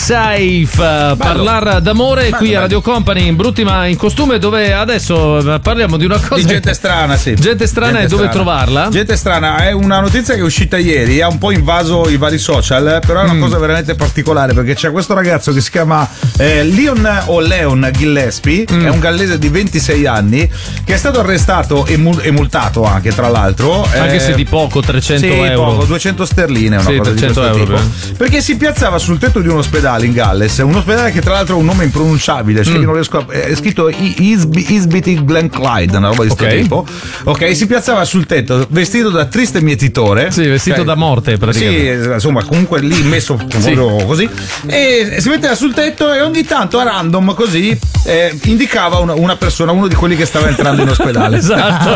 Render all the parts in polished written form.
Safe. Parlare d'amore qui a Radio Company, in brutti ma in costume, dove adesso parliamo di una cosa. Di gente strana, sì. Gente strana, e dove trovarla? Gente strana è una notizia che è uscita ieri, ha un po' invaso i vari social, però è una cosa veramente particolare, perché c'è questo ragazzo che si chiama Leon Gillespie, è un gallese di 26 anni, che è stato arrestato e multato anche, tra l'altro. Anche se di poco, 300 euro. Poco, 200 sterline, una cosa 300 di questo euro. tipo. Perché si piazzava sul tetto di un ospedale in Galles, un ospedale che tra l'altro ha un nome impronunciabile, cioè io non riesco a, è scritto Isbity Glen Clyde, una roba di questo tipo. Ok, si piazzava sul tetto vestito da triste mietitore. Sì, vestito da morte praticamente. Sì, insomma, comunque lì messo proprio così. E si metteva sul tetto e ogni tanto a random così indicava una persona, uno di quelli che stava entrando in ospedale. Esatto.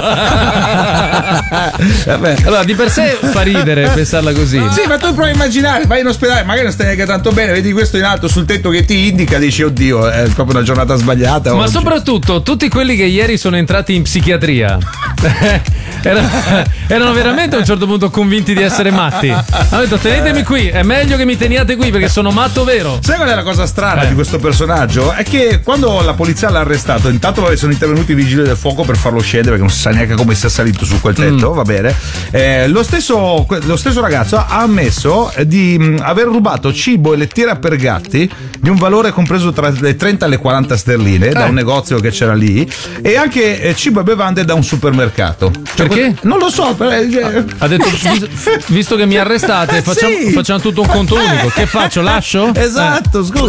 Vabbè. Allora, di per sé fa ridere pensarla così. Sì, ma tu provi a immaginare, vai in ospedale, magari non stai neanche tanto bene, vedi questo in alto sul tetto che ti indica, dici oddio, è proprio una giornata sbagliata. Ma soprattutto tutti quelli che ieri sono entrati in psichiatria erano veramente a un certo punto convinti di essere matti. Hanno detto tenetemi qui, è meglio che mi teniate qui perché sono matto vero. Sai qual è la cosa strana di questo personaggio? È che quando la polizia l'ha arrestato, intanto sono intervenuti i vigili del fuoco per farlo scendere, perché non si sa neanche come sia salito su quel tetto, va bene. Lo stesso ragazzo ha ammesso di aver rubato cibo e lettiera per gatti di un valore compreso tra le 30 e le 40 sterline da un negozio che c'era lì, e anche cibo e bevande da un supermercato. Perché? Non lo so, ha detto visto che mi arrestate facciamo tutto un conto unico, che faccio? Lascio? Esatto, scusa.